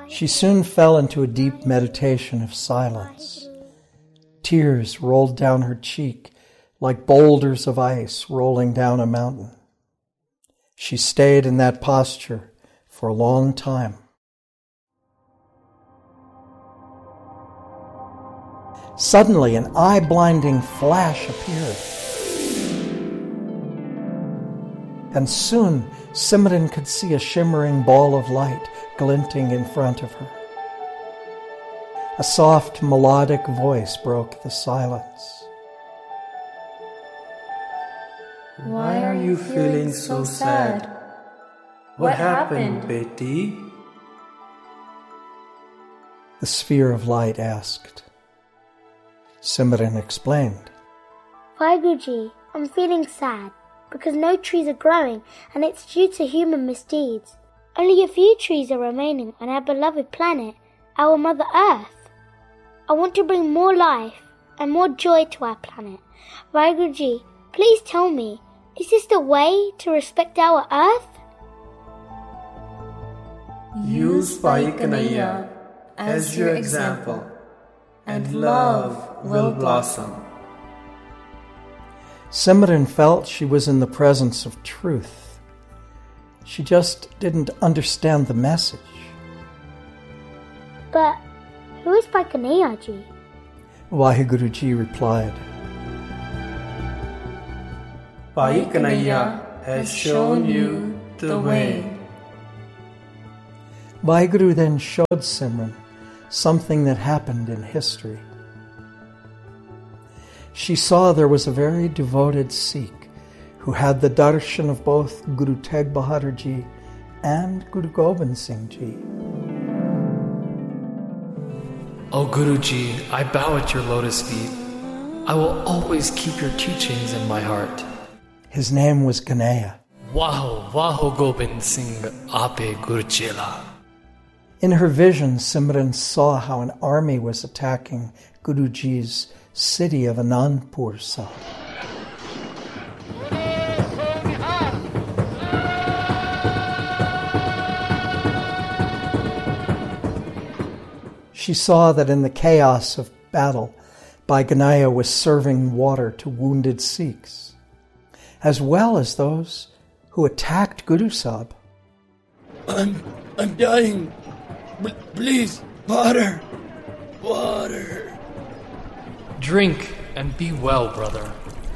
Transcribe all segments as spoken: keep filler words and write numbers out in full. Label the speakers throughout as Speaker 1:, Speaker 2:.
Speaker 1: She soon fell into a deep meditation of silence. Tears rolled down her cheek like boulders of ice rolling down a mountain. She stayed in that posture for a long time. Suddenly, an eye-blinding flash appeared. And soon, Simran could see a shimmering ball of light glinting in front of her. A soft, melodic voice broke the silence.
Speaker 2: Why are you feeling so sad? What happened, Beti?
Speaker 1: The sphere of light asked. Simran explained.
Speaker 3: Vaheguruji, I'm feeling sad because no trees are growing, and it's due to human misdeeds. Only a few trees are remaining on our beloved planet, our Mother Earth. I want to bring more life and more joy to our planet. Vaheguruji, please tell me, is this the way to respect our Earth?
Speaker 2: Use Bhai Kanhaiya as your example, and love will blossom.
Speaker 1: Simran felt she was in the presence of truth. She just didn't understand the message.
Speaker 3: But who is Bhai Kanhaiya ji?
Speaker 1: Vaheguruji replied.
Speaker 2: Bhai Kanhaiya has shown you the way.
Speaker 1: Vaheguru then showed Simran something that happened in history. She saw there was a very devoted Sikh who had the darshan of both Guru Tegh Bahadur Ji and Guru Gobind Singh Ji.
Speaker 4: O Guruji, I bow at your lotus feet. I will always keep your teachings in my heart.
Speaker 1: His name was Kanhaiya.
Speaker 4: Waho, Waho Gobind Singh Ape Gurchela.
Speaker 1: In her vision, Simran saw how an army was attacking Guruji's city of Anandpur Sahib. She saw that in the chaos of battle, Bhai Kanhaiya was serving water to wounded Sikhs, as well as those who attacked Guru Sahib.
Speaker 5: I'm, I'm dying. Please, water, water.
Speaker 4: Drink and be well, brother.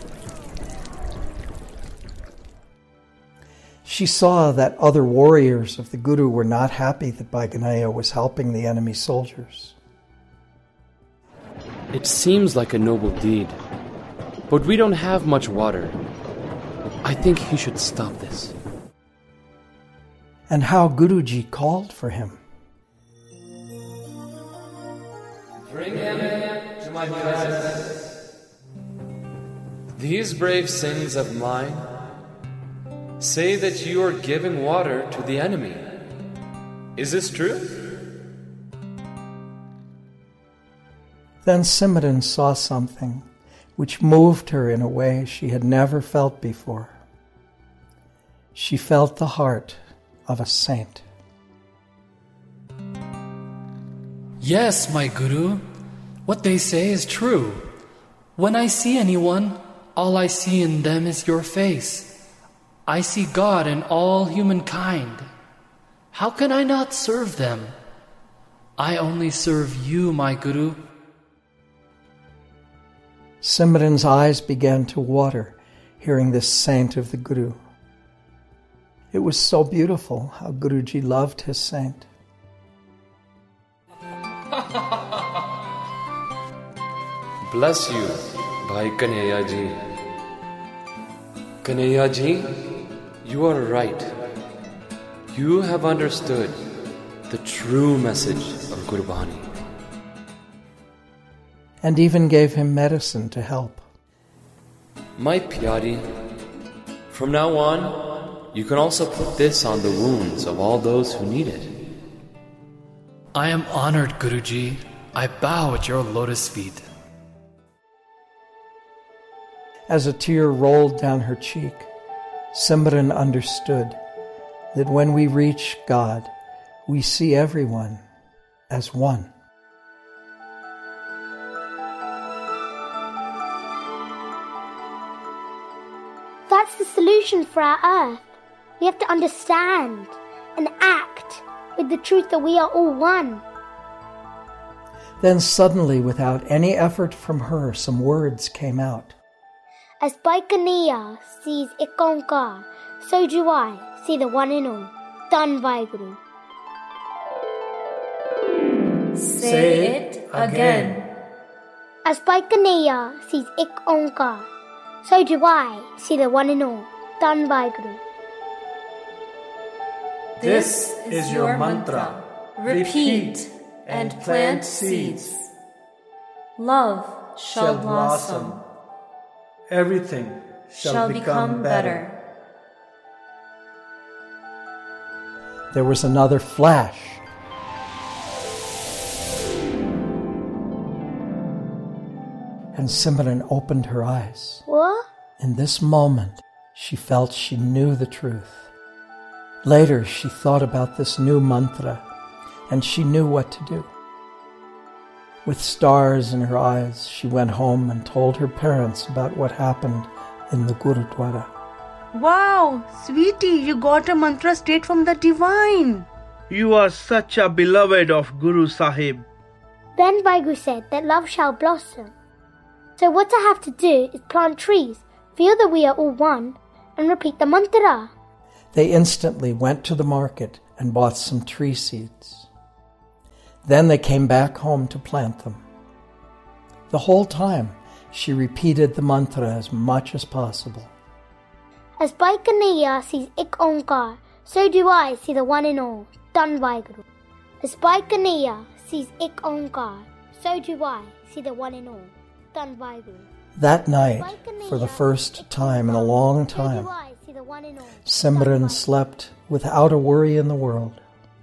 Speaker 1: She saw that other warriors of the Guru were not happy that Bhai Kanhaiya was helping the enemy soldiers.
Speaker 6: It seems like a noble deed, but we don't have much water. I think he should stop this.
Speaker 1: And how Guruji called for him.
Speaker 4: Bring him to my presence. These brave sins of mine say that you are giving water to the enemy. Is this true?
Speaker 1: Then Simran saw something which moved her in a way she had never felt before. She felt the heart of a saint.
Speaker 4: Yes, my Guru. What they say is true. When I see anyone, all I see in them is your face. I see God in all humankind. How can I not serve them? I only serve you, my Guru.
Speaker 1: Simran's eyes began to water, hearing this saint of the Guru. It was so beautiful how Guruji loved his saint.
Speaker 6: Bless you, Bhai Kanhaiya Ji. Kanhaiya Ji, you are right. You have understood the true message of Gurbani.
Speaker 1: And even gave him medicine to help.
Speaker 6: My Pyari, from now on, you can also put this on the wounds of all those who need it.
Speaker 4: I am honored, Guruji. I bow at your lotus feet.
Speaker 1: As a tear rolled down her cheek, Simran understood that when we reach God, we see everyone as one.
Speaker 3: That's the solution for our earth. We have to understand and act with the truth that we are all one.
Speaker 1: Then suddenly, without any effort from her, some words came out.
Speaker 3: As Baikaniya sees Ik Onkar, so do I see the one and all. Dhan Vaheguru.
Speaker 2: Say it again.
Speaker 3: As Baikaniya sees Ik Onkar, so do I see the one and all. Dhan Vaheguru.
Speaker 2: This is your mantra. Repeat and plant seeds.
Speaker 7: Love shall blossom.
Speaker 2: Everything shall,
Speaker 7: Shall
Speaker 2: become,
Speaker 7: become
Speaker 2: better.
Speaker 7: better.
Speaker 1: There was another flash. And Simran opened her eyes.
Speaker 3: What?
Speaker 1: In this moment, she felt she knew the truth. Later, she thought about this new mantra, and she knew what to do. With stars in her eyes, she went home and told her parents about what happened in the Gurudwara.
Speaker 8: Wow, sweetie, you got a mantra straight from the divine.
Speaker 9: You are such a beloved of Guru Sahib.
Speaker 3: Then Vaheguru said that love shall blossom. So what I have to do is plant trees, feel that we are all one, and repeat the mantra.
Speaker 1: They instantly went to the market and bought some tree seeds. Then they came back home to plant them. The whole time, she repeated the mantra as much as possible.
Speaker 3: As Baikaniya sees Ik Onkar, so do I see the one and all. Dhan Vaheguru. As Baikaniya sees Ik Onkar, so do I see the one and all. Dhan Vaheguru.
Speaker 1: That night, for the first time in a long time, Simran slept without a worry in the world.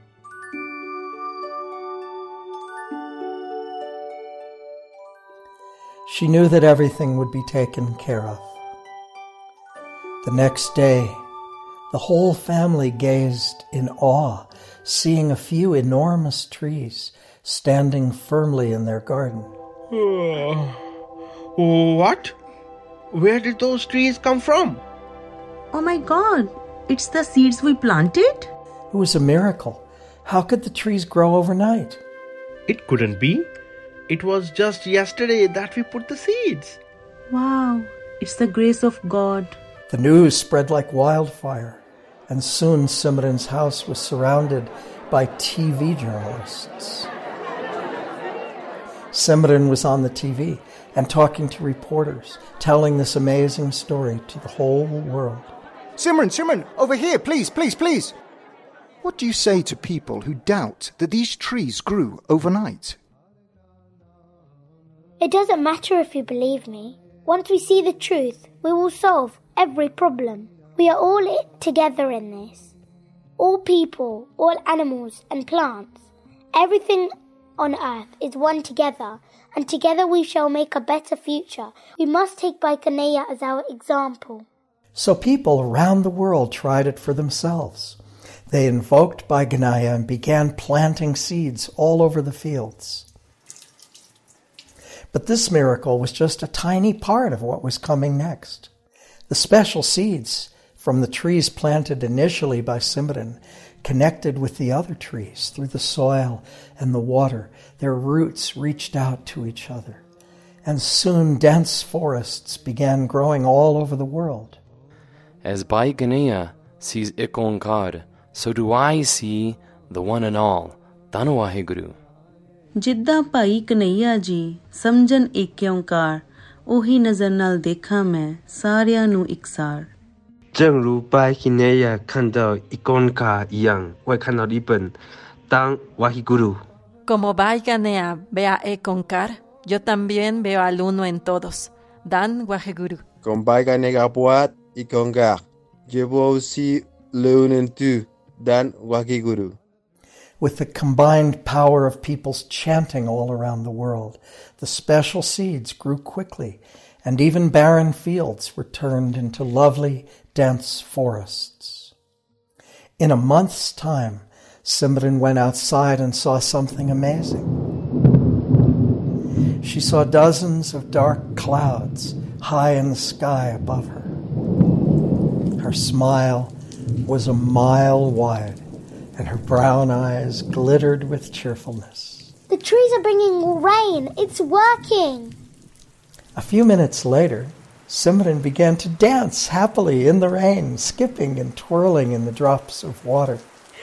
Speaker 1: She knew that everything would be taken care of. The next day, the whole family gazed in awe, seeing a few enormous trees standing firmly in their garden.
Speaker 9: What? Where did those trees come from?
Speaker 8: Oh my God, it's the seeds we planted?
Speaker 1: It was a miracle. How could the trees grow overnight?
Speaker 9: It couldn't be. It was just yesterday that we put the seeds.
Speaker 8: Wow, it's the grace of God.
Speaker 1: The news spread like wildfire, and soon Simran's house was surrounded by T V journalists. Simran was on the T V and talking to reporters, telling this amazing story to the whole world.
Speaker 10: Simran, Simran, over here, please, please, please. What do you say to people who doubt that these trees grew overnight?
Speaker 3: It doesn't matter if you believe me. Once we see the truth, we will solve every problem. We are all together in this. All people, all animals and plants. Everything on earth is one together, and together we shall make a better future. We must take Baikaniya as our example.
Speaker 1: So people around the world tried it for themselves. They invoked Baikaniya and began planting seeds all over the fields. But this miracle was just a tiny part of what was coming next. The special seeds from the trees planted initially by Simran connected with the other trees through the soil and the water. Their roots reached out to each other. And soon dense forests began growing all over the world.
Speaker 6: As Baikaniya sees Ik Onkar, so do I see the one and all. Dhan Vaheguru.
Speaker 8: ਜਿੱਦਾਂ ਭਾਈ ਕਨਈਆ ਜੀ ਸਮਝਣ ਏਕ ਓਂਕਾਰ ਉਹੀ ਨਜ਼ਰ ਨਾਲ ਦੇਖਾਂ ਮੈਂ ਸਾਰਿਆਂ ਨੂੰ ਇਕਸਾਰ
Speaker 11: 正如拜基内亚看到一公卡一样，会看到一本当 Wahiguru.
Speaker 7: Como Baikaniya ve a Ik Onkar, yo también veo al uno en todos. Dhan Vaheguru.
Speaker 12: Como Baikaniya buat Ik Onkar, yo veo aussi le uno en tout. Dhan Vaheguru.
Speaker 1: With the combined power of people's chanting all around the world, the special seeds grew quickly, and even barren fields were turned into lovely, dense forests. In a month's time, Simran went outside and saw something amazing. She saw dozens of dark clouds high in the sky above her. Her smile was a mile wide, and her brown eyes glittered with cheerfulness.
Speaker 3: The trees are bringing rain. It's working.
Speaker 1: A few minutes later, Simran began to dance happily in the rain, skipping and twirling in the drops of water.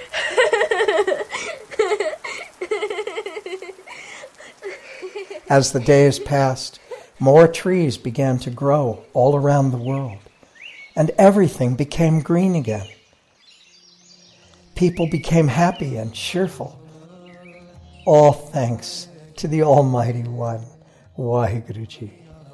Speaker 1: As the days passed, more trees began to grow all around the world, and everything became green again. People became happy and cheerful, all thanks to the Almighty One, Waheguru Ji.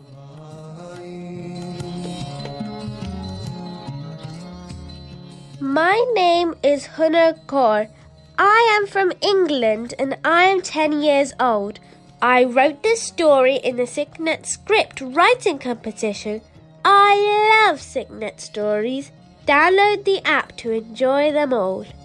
Speaker 13: My name is Hunar Kaur. I am from England and I am ten years old. I wrote this story in the Signet Script writing competition. I love Signet stories. Download the app to enjoy them all.